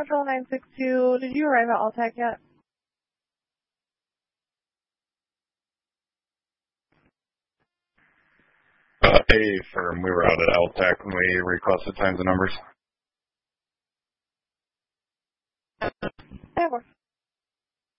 Central 962, did you arrive at Alltech yet? Hey, firm, we were out at Alltech when we requested times and numbers. Yeah,